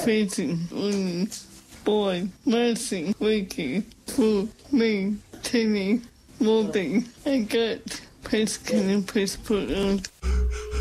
praising only. Boy, mercy, Ricky, for me, Timmy, Robin, and Gert. Please can you please put on